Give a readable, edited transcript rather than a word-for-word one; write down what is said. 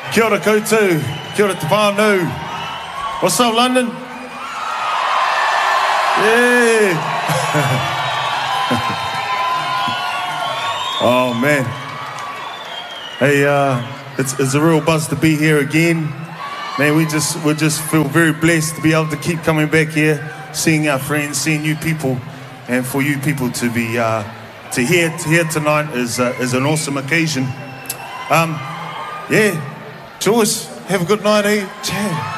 Kia ora koutou, kia ora te whānau. What's up, London? Yeah. Oh, man. Hey, it's a real buzz to be here again. Man, we just feel very blessed to be able to keep coming back here, seeing our friends, seeing new people, and for you people to be to hear tonight is an awesome occasion. Yeah, Joyce, have a good night, eh? Ciao.